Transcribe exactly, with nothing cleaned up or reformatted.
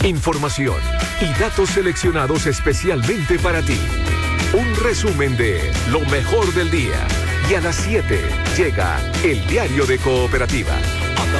información y datos seleccionados especialmente para ti. Un resumen de lo mejor del día. Y a las siete llega el Diario de Cooperativa.